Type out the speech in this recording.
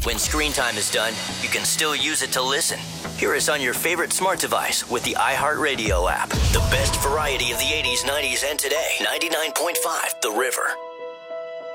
When screen time is done, you can still use it to listen. Hear us on your favorite smart device with the iHeartRadio app. The best variety of the 80s, 90s, and today. 99.5 The River.